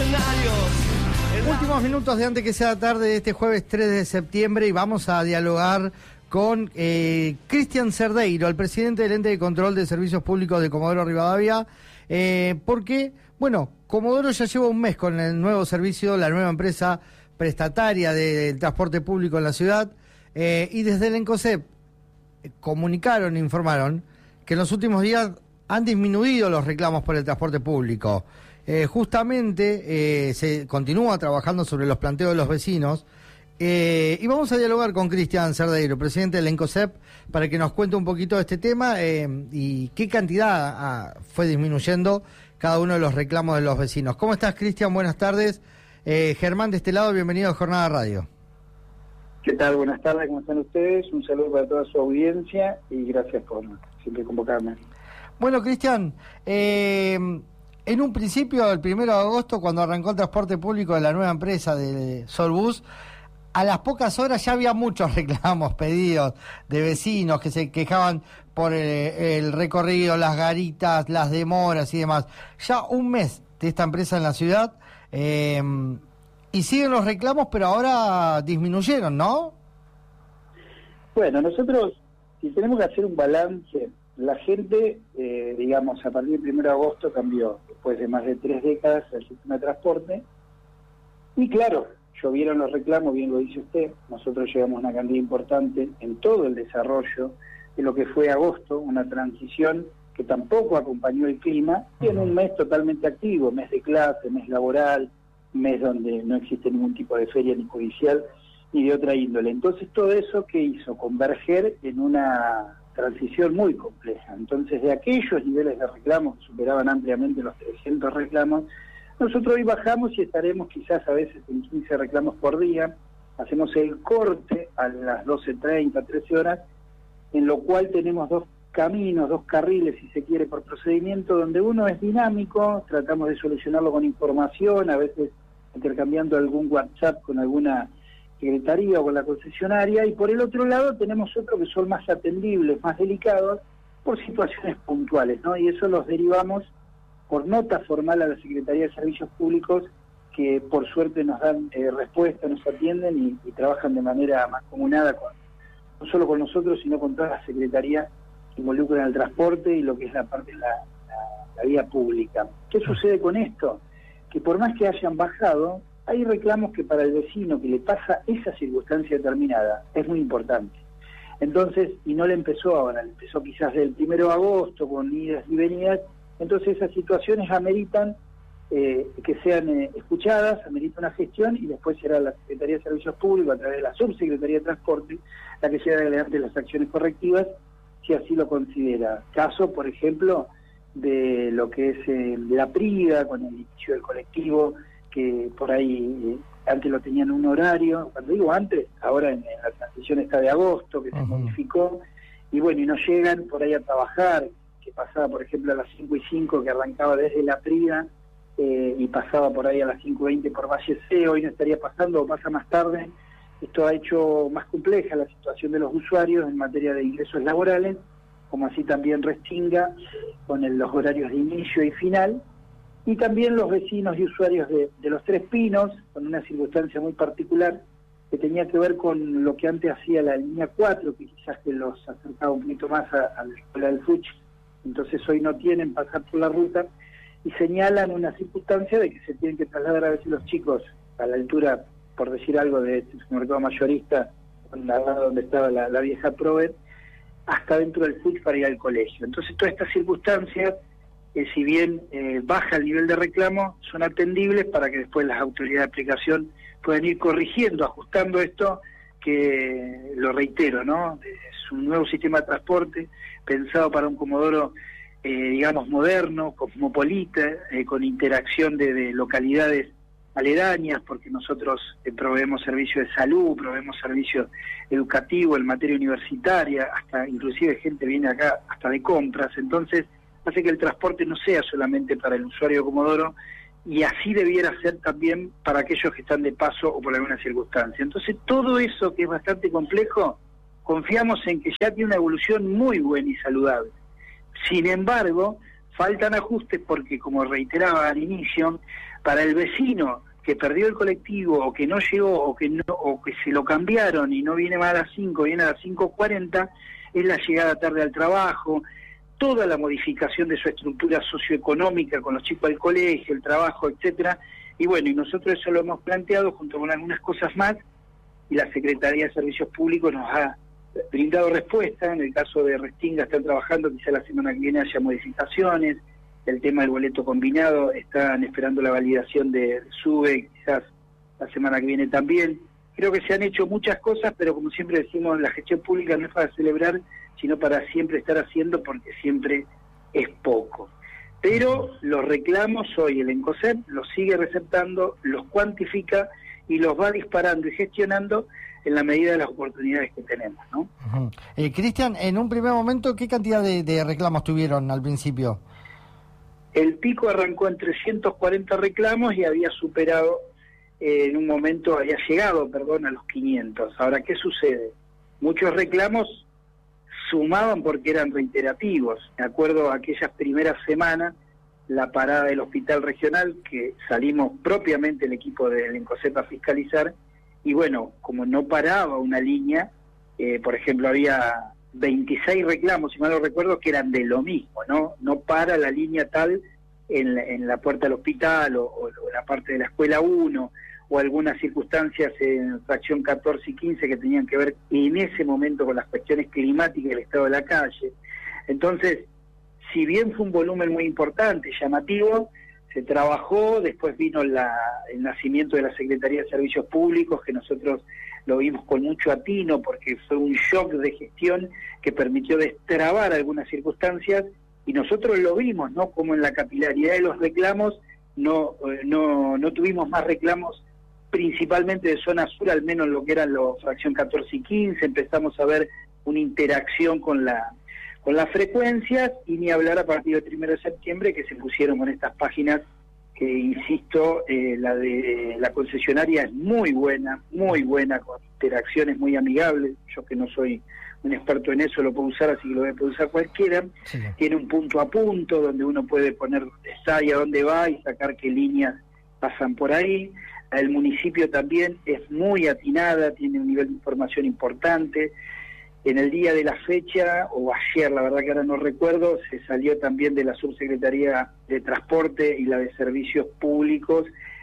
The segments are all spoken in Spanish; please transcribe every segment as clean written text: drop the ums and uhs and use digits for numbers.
Últimos minutos de antes que sea tarde de este jueves 3 de septiembre y vamos a dialogar con Cristian Cerdeiro, el presidente del Ente de Control de Servicios Públicos de Comodoro Rivadavia, porque, bueno, Comodoro ya lleva un mes con el nuevo servicio, la nueva empresa prestataria del transporte público en la ciudad, y desde el ENCOSEP informaron que en los últimos días han disminuido los reclamos por el transporte público. Justamente se continúa trabajando sobre los planteos de los vecinos y vamos a dialogar con Cristian Cerdeiro, presidente del ENCOSEP, para que nos cuente un poquito de este tema y qué cantidad fue disminuyendo cada uno de los reclamos de los vecinos. ¿Cómo estás, Cristian? Buenas tardes. Germán de este lado, bienvenido a Jornada Radio. ¿Qué tal? Buenas tardes, ¿cómo están ustedes? Un saludo para toda su audiencia y gracias por siempre convocarme. Bueno, Cristian, en un principio, el 1 de agosto, cuando arrancó el transporte público de la nueva empresa de Solbus, a las pocas horas ya había muchos reclamos, pedidos de vecinos que se quejaban por el recorrido, las garitas, las demoras y demás. Ya un mes de esta empresa en la ciudad y siguen los reclamos, pero ahora disminuyeron, ¿no? Bueno, nosotros, si tenemos que hacer un balance, la gente, digamos, a partir del 1 de agosto cambió, después de más de 3 décadas, el sistema de transporte. Y claro, llovieron los reclamos, bien lo dice usted, nosotros llevamos una cantidad importante en todo el desarrollo de lo que fue agosto, una transición que tampoco acompañó el clima, y en un mes totalmente activo, mes de clase, mes laboral, mes donde no existe ningún tipo de feria ni judicial, ni de otra índole. Entonces todo eso, ¿qué hizo? Converger en una transición muy compleja. Entonces, de aquellos niveles de reclamos que superaban ampliamente los 300 reclamos, nosotros hoy bajamos y estaremos quizás a veces en 15 reclamos por día. Hacemos el corte a las 12:30, 13 horas, en lo cual tenemos 2 caminos, 2 carriles, si se quiere, por procedimiento, donde uno es dinámico, tratamos de solucionarlo con información, a veces intercambiando algún WhatsApp con alguna secretaría o con la concesionaria, y por el otro lado tenemos otros que son más atendibles, más delicados, por situaciones puntuales, ¿no? Y eso los derivamos por nota formal a la Secretaría de Servicios Públicos, que por suerte nos dan respuesta, nos atienden y trabajan de manera mancomunada, no solo con nosotros, sino con todas las secretarías que involucran el transporte y lo que es la parte de la vía pública. ¿Qué sucede con esto? Que por más que hayan bajado, hay reclamos que para el vecino que le pasa esa circunstancia determinada es muy importante. Entonces, y no le empezó ahora, le empezó quizás del 1 de agosto con idas y venidas. Entonces esas situaciones ameritan que sean escuchadas, amerita una gestión, y después será la Secretaría de Servicios Públicos, a través de la Subsecretaría de Transporte, la que lleve adelante las acciones correctivas, si así lo considera. Caso, por ejemplo, de lo que es la PRIDA, con el inicio del colectivo, que por ahí antes lo tenían un horario, cuando digo antes, ahora en la transición está de agosto, que se modificó, y bueno, y no llegan por ahí a trabajar, que pasaba por ejemplo a las 5:05, que arrancaba desde la Prida, y pasaba por ahí a las 5:20 por Valle C, hoy no estaría pasando o pasa más tarde. Esto ha hecho más compleja la situación de los usuarios en materia de ingresos laborales, como así también Restinga, con los horarios de inicio y final, y también los vecinos y usuarios de los Tres Pinos, con una circunstancia muy particular que tenía que ver con lo que antes hacía la línea 4, que quizás que los acercaba un poquito más a la escuela del Fuch, entonces hoy no tienen pasar por la ruta, y señalan una circunstancia de que se tienen que trasladar a veces los chicos a la altura, por decir algo, de este supermercado mayorista, donde estaba la vieja Prover, hasta dentro del Fuch para ir al colegio. Entonces todas estas circunstancias, si bien baja el nivel de reclamo, son atendibles para que después las autoridades de aplicación puedan ir corrigiendo, ajustando esto, que lo reitero, ¿no? Es un nuevo sistema de transporte pensado para un Comodoro, digamos, moderno, cosmopolita, con interacción de localidades aledañas, porque nosotros proveemos servicios de salud, proveemos servicios educativos en materia universitaria, hasta inclusive gente viene acá hasta de compras. Entonces hace que el transporte no sea solamente para el usuario de Comodoro, y así debiera ser también para aquellos que están de paso o por alguna circunstancia. Entonces todo eso, que es bastante complejo, confiamos en que ya tiene una evolución muy buena y saludable. Sin embargo, faltan ajustes porque, como reiteraba al inicio, para el vecino que perdió el colectivo o que no llegó o que se lo cambiaron y no viene más a las 5, viene a las 5:40, es la llegada tarde al trabajo, toda la modificación de su estructura socioeconómica con los chicos al colegio, el trabajo, etcétera. Y bueno, y nosotros eso lo hemos planteado junto con algunas cosas más, y la Secretaría de Servicios Públicos nos ha brindado respuesta. En el caso de Restinga están trabajando, quizá la semana que viene haya modificaciones. El tema del boleto combinado, están esperando la validación de SUBE, quizás la semana que viene también. Creo que se han hecho muchas cosas, pero como siempre decimos, la gestión pública no es para celebrar, sino para siempre estar haciendo, porque siempre es poco. Pero los reclamos hoy el ENCOSEP los sigue receptando, los cuantifica y los va disparando y gestionando en la medida de las oportunidades que tenemos, ¿no? Cristian, en un primer momento, ¿qué cantidad de reclamos tuvieron al principio? El pico arrancó en 340 reclamos y había superado, en un momento había llegado, a los 500. Ahora, ¿qué sucede? Muchos reclamos sumaban porque eran reiterativos. Me acuerdo aquellas primeras semanas, la parada del hospital regional, que salimos propiamente el equipo del ENCOSEP a fiscalizar, y bueno, como no paraba una línea, por ejemplo, había 26 reclamos, si mal no recuerdo, que eran de lo mismo, no para la línea tal en la puerta del hospital o la parte de la escuela 1, o algunas circunstancias en fracción 14 y 15 que tenían que ver en ese momento con las cuestiones climáticas y el estado de la calle. Entonces, si bien fue un volumen muy importante, llamativo, se trabajó, después vino el nacimiento de la Secretaría de Servicios Públicos, que nosotros lo vimos con mucho atino porque fue un shock de gestión que permitió destrabar algunas circunstancias, y nosotros lo vimos, ¿no? Como en la capilaridad de los reclamos no tuvimos más reclamos, principalmente de zona sur, al menos lo que eran los fracción 14 y 15, empezamos a ver una interacción con las frecuencias, y ni hablar a partir del 1 de septiembre que se pusieron con estas páginas que, insisto, la de la concesionaria es muy buena, con interacciones muy amigables. Yo, que no soy un experto en eso, lo puedo usar, así que lo puede usar cualquiera. Sí. Tiene un punto a punto donde uno puede poner dónde está y a dónde va y sacar qué líneas pasan por ahí. El municipio también es muy atinada, tiene un nivel de información importante. En el día de la fecha, o ayer, la verdad que ahora no recuerdo, se salió también de la Subsecretaría de Transporte y la de Servicios Públicos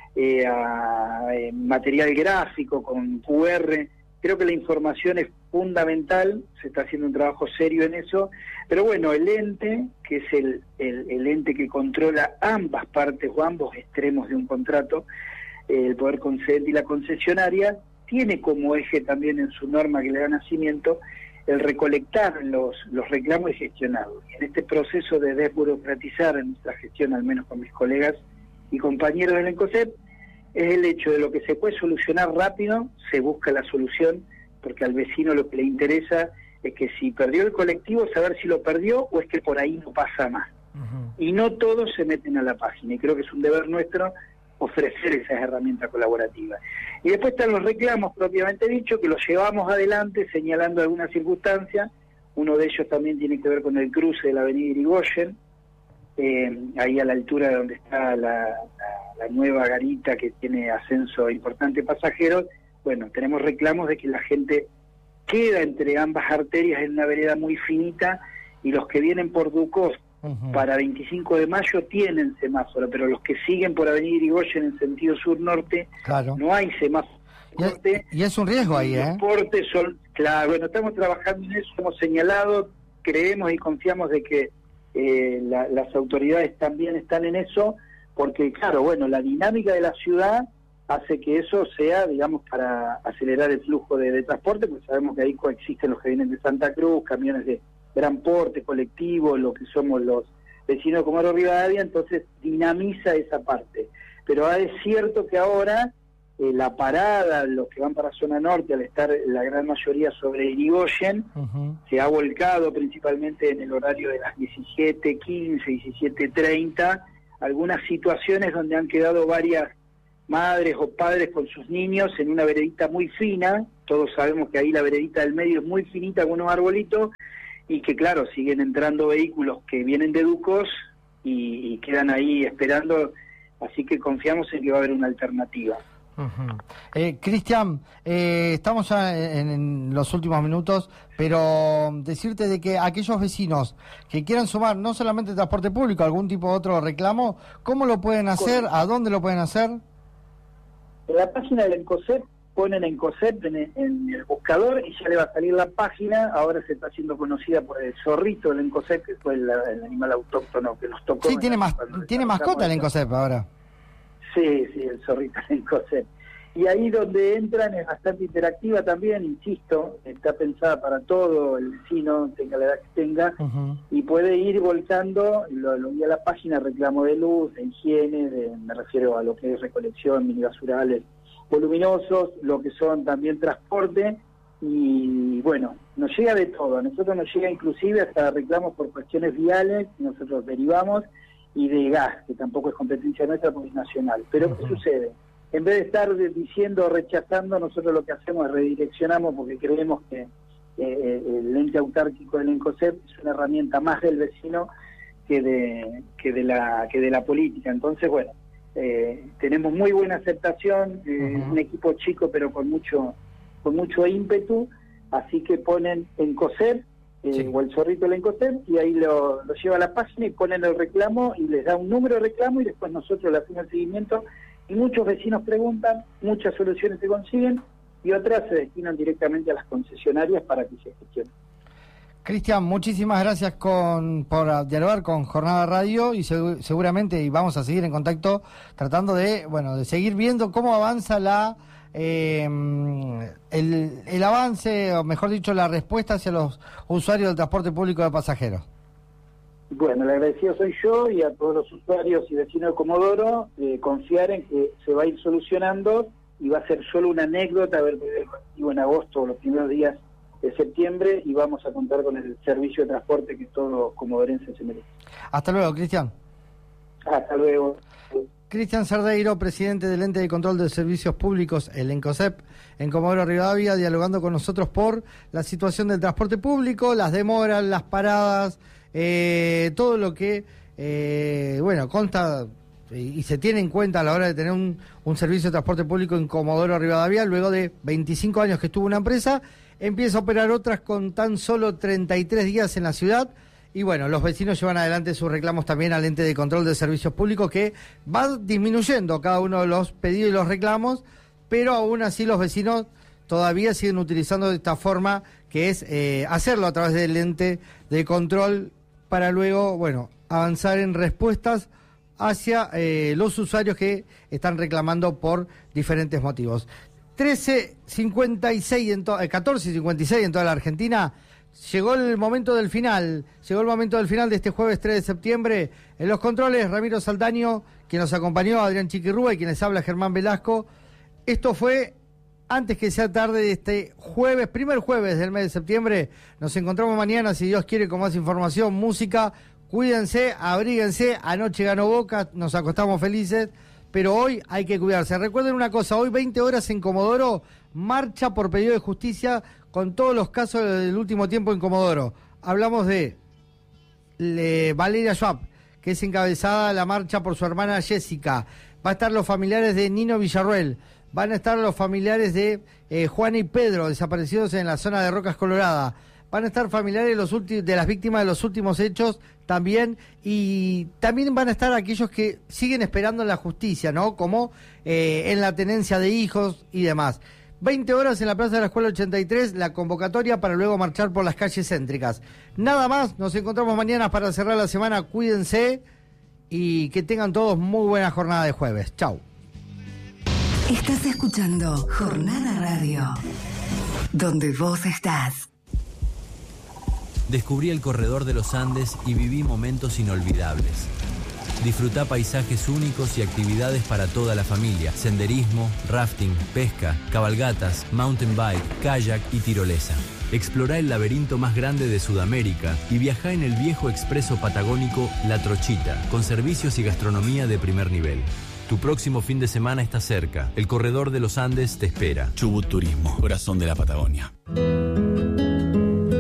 a material gráfico con QR. Creo que la información es fundamental, se está haciendo un trabajo serio en eso, pero bueno, el ente, que es el ente que controla ambas partes o ambos extremos de un contrato, el poder concedente y la concesionaria, tiene como eje también en su norma que le da nacimiento el recolectar los reclamos y gestionarlos. Y en este proceso de desburocratizar en nuestra gestión, al menos con mis colegas y compañeros del ENCOSEP, es el hecho de lo que se puede solucionar rápido, se busca la solución, porque al vecino lo que le interesa es que si perdió el colectivo, saber si lo perdió o es que por ahí no pasa más. Y no todos se meten a la página, y creo que es un deber nuestro ofrecer esas herramientas colaborativas. Y después están los reclamos propiamente dicho, que los llevamos adelante señalando algunas circunstancias. Uno de ellos también tiene que ver con el cruce de la avenida Irigoyen, ahí a la altura de donde está la nueva garita que tiene ascenso importante de pasajeros. Bueno, tenemos reclamos de que la gente queda entre ambas arterias en una vereda muy finita, y los que vienen por Ducos para 25 de mayo tienen semáforo, pero los que siguen por avenida Irigoyen en sentido sur-norte, claro, no hay semáforo. Y es un riesgo ahí, ¿eh? Claro, bueno, estamos trabajando en eso, hemos señalado, creemos y confiamos de que las autoridades también están en eso, porque claro, bueno, la dinámica de la ciudad hace que eso sea, digamos, para acelerar el flujo de transporte, porque sabemos que ahí coexisten los que vienen de Santa Cruz, camiones de gran porte, colectivo, lo que somos los vecinos de Comodoro Rivadavia, entonces dinamiza esa parte. Pero es cierto que ahora la parada, los que van para zona norte, al estar la gran mayoría sobre Irigoyen, se ha volcado principalmente en el horario de las 17:15, 17:30, algunas situaciones donde han quedado varias madres o padres con sus niños en una veredita muy fina. Todos sabemos que ahí la veredita del medio es muy finita con unos arbolitos, y que claro, siguen entrando vehículos que vienen de Ducos y quedan ahí esperando, así que confiamos en que va a haber una alternativa. Cristian, estamos ya en los últimos minutos, pero decirte de que aquellos vecinos que quieran sumar no solamente transporte público, algún tipo de otro reclamo, ¿cómo lo pueden hacer? ¿A dónde lo pueden hacer? En la página del ENCOSEP, ponen ENCOSEP en el buscador y ya le va a salir la página. Ahora se está haciendo conocida por el zorrito del ENCOSEP, que fue el animal autóctono que nos tocó. Sí, tiene mascota el ENCOSEP ahora. Sí, el zorrito del ENCOSEP. Y ahí donde entran es bastante interactiva también, insisto, está pensada para todo el vecino, tenga la edad que tenga, y puede ir volcando, lo vi a la página, reclamo de luz, de higiene, me refiero a lo que es recolección, minibasurales voluminosos, lo que son también transporte, y bueno, nos llega de todo. A nosotros nos llega inclusive hasta reclamos por cuestiones viales, que nosotros derivamos, y de gas, que tampoco es competencia nuestra porque es nacional. Pero ¿qué sucede? En vez de estar diciendo o rechazando, nosotros lo que hacemos es redireccionamos, porque creemos que el ente autárquico del ENCOSEP es una herramienta más del vecino que de la política. Entonces, bueno, tenemos muy buena aceptación, un equipo chico pero con mucho ímpetu, así que ponen ENCOSEP o el zorrito del ENCOSEP y ahí lo lleva a la página y ponen el reclamo y les da un número de reclamo y después nosotros le hacemos el seguimiento y muchos vecinos preguntan, muchas soluciones se consiguen y otras se destinan directamente a las concesionarias para que se gestionen. Cristian, muchísimas gracias por dialogar con Jornada Radio y seguramente y vamos a seguir en contacto tratando de seguir viendo cómo avanza el avance, o mejor dicho, la respuesta hacia los usuarios del transporte público de pasajeros. Bueno, el agradecido soy yo y a todos los usuarios y vecinos de Comodoro, confiar en que se va a ir solucionando y va a ser solo una anécdota haber pedido el colectivo en agosto o los primeros días de septiembre y vamos a contar con el servicio de transporte que todos comodorenses se merecen. Hasta luego, Cristian. Hasta luego. Cristian Cerdeiro, presidente del Ente de Control de Servicios Públicos, el ENCOSEP, en Comodoro Rivadavia, dialogando con nosotros por la situación del transporte público, las demoras, las paradas, todo lo que, consta y se tiene en cuenta a la hora de tener un servicio de transporte público en Comodoro Rivadavia. Luego de 25 años que estuvo una empresa, empieza a operar otras con tan solo 33 días en la ciudad. Y bueno, los vecinos llevan adelante sus reclamos también al Ente de Control de Servicios Públicos, que va disminuyendo cada uno de los pedidos y los reclamos, pero aún así los vecinos todavía siguen utilizando de esta forma, que es hacerlo a través del Ente de Control para luego, avanzar en respuestas hacia los usuarios que están reclamando por diferentes motivos. 14:56 en toda la Argentina. Llegó el momento del final de este jueves 3 de septiembre. En los controles, Ramiro Saldaño, quien nos acompañó, Adrián Chiquirrúa, y quien les habla, Germán Velasco. Esto fue antes que sea tarde de este jueves, primer jueves del mes de septiembre. Nos encontramos mañana, si Dios quiere, con más información, música. Cuídense, abríguense. Anoche ganó Boca, nos acostamos felices, pero hoy hay que cuidarse. Recuerden una cosa, hoy 20 horas en Comodoro, marcha por pedido de justicia con todos los casos del último tiempo en Comodoro. Hablamos de Valeria Schwab, que es encabezada la marcha por su hermana Jessica. Va a estar los familiares de Nino Villarruel. Van a estar los familiares de Juana y Pedro, desaparecidos en la zona de Rocas Colorada. Van a estar familiares de las víctimas de los últimos hechos también, y también van a estar aquellos que siguen esperando en la justicia, ¿no? Como en la tenencia de hijos y demás. 20 horas en la Plaza de la Escuela 83, la convocatoria para luego marchar por las calles céntricas. Nada más, nos encontramos mañana para cerrar la semana. Cuídense y que tengan todos muy buena jornada de jueves. Chau. Estás escuchando Jornada Radio, donde vos estás. Descubrí el corredor de los Andes y viví momentos inolvidables. Disfrutá paisajes únicos y actividades para toda la familia. Senderismo, rafting, pesca, cabalgatas, mountain bike, kayak y tirolesa. Explorá el laberinto más grande de Sudamérica y viajá en el viejo expreso patagónico La Trochita, con servicios y gastronomía de primer nivel. Tu próximo fin de semana está cerca. El corredor de los Andes te espera. Chubut Turismo, corazón de la Patagonia. Te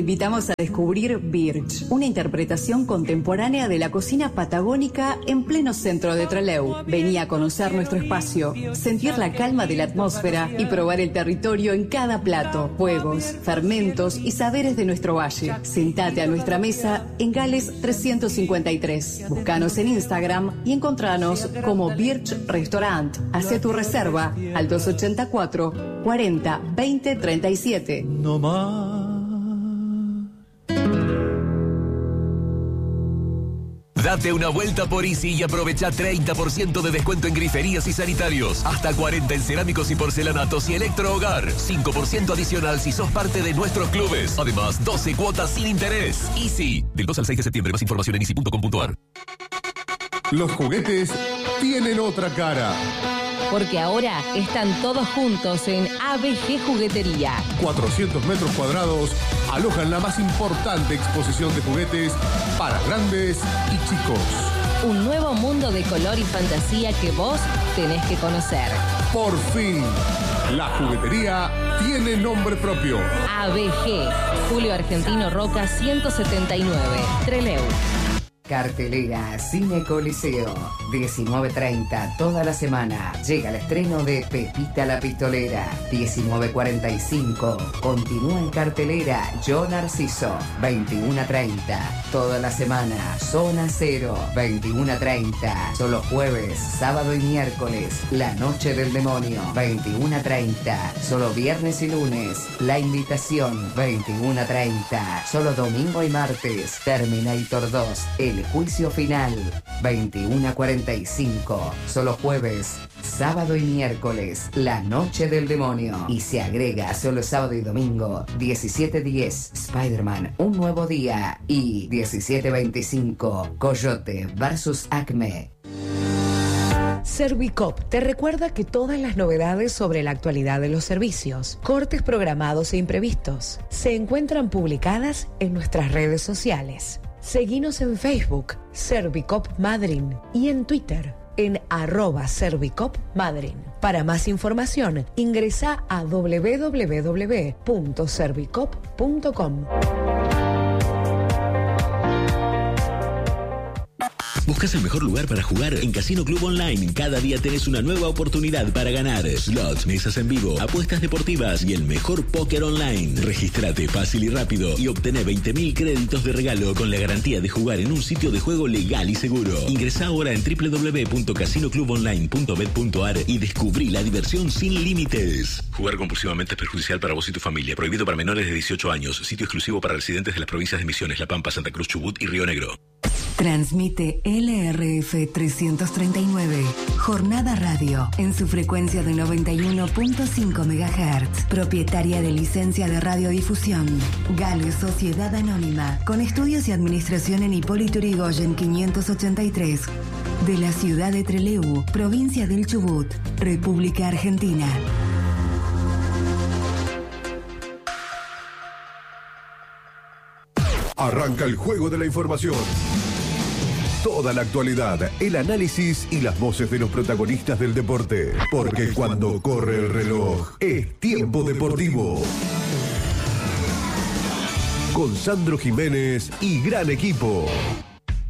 invitamos a descubrir Birch, una interpretación contemporánea de la cocina patagónica en pleno centro de Trelew. Vení a conocer nuestro espacio, sentir la calma de la atmósfera y probar el territorio en cada plato, juegos, fermentos y saberes de nuestro valle. Sentate a nuestra mesa en Gales 353. Búscanos en Instagram y encontranos como Birch Restaurant. Hacé tu reserva al 284 40 20 37. No más. Date una vuelta por Easy y aprovecha 30% de descuento en griferías y sanitarios. Hasta 40 en cerámicos y porcelanatos y electrohogar. 5% adicional si sos parte de nuestros clubes. Además, 12 cuotas sin interés. Easy. Del 2 al 6 de septiembre. Más información en easy.com.ar. Los juguetes tienen otra cara. Porque ahora están todos juntos en ABG Juguetería. 400 metros cuadrados alojan la más importante exposición de juguetes para grandes y chicos. Un nuevo mundo de color y fantasía que vos tenés que conocer. Por fin, la juguetería tiene nombre propio. ABG, Julio Argentino Roca 179, Trelew. Cartelera Cine Coliseo, 19:30 toda la semana. Llega el estreno de Pepita la Pistolera, 19:45. Continúa en cartelera Yo Narciso, 21:30 toda la semana. Zona Cero, 21:30. Solo jueves, sábado y miércoles. La Noche del Demonio, 21:30. Solo viernes y lunes. La Invitación, 21:30. Solo domingo y martes. Terminator 2, El Juicio Final, 21:45. Solo jueves, sábado y miércoles, La Noche del Demonio. Y se agrega solo sábado y domingo, 17:10, Spider-Man, Un Nuevo Día. Y 17:25, Coyote vs. Acme. Servicop te recuerda que todas las novedades sobre la actualidad de los servicios, cortes programados e imprevistos, se encuentran publicadas en nuestras redes sociales. Seguinos en Facebook, Servicop Madryn, y en Twitter, en @ServicopMadryn. Para más información, ingresa a www.servicop.com. ¿Buscas el mejor lugar para jugar? En Casino Club Online cada día tenés una nueva oportunidad para ganar. Slots, mesas en vivo, apuestas deportivas y el mejor póker online. Regístrate fácil y rápido y obtené 20.000 créditos de regalo con la garantía de jugar en un sitio de juego legal y seguro. Ingresá ahora en www.casinoclubonline.bet.ar y descubrí la diversión sin límites. Jugar compulsivamente es perjudicial para vos y tu familia. Prohibido para menores de 18 años. Sitio exclusivo para residentes de las provincias de Misiones, La Pampa, Santa Cruz, Chubut y Río Negro. Transmite LRF 339, Jornada Radio, en su frecuencia de 91.5 MHz, propietaria de licencia de radiodifusión. Gales Sociedad Anónima, con estudios y administración en Hipólito Yrigoyen 583, de la ciudad de Trelew, provincia del Chubut, República Argentina. Arranca el juego de la información. Toda la actualidad, el análisis y las voces de los protagonistas del deporte. Porque cuando corre el reloj, es tiempo deportivo. Con Sandro Jiménez y gran equipo.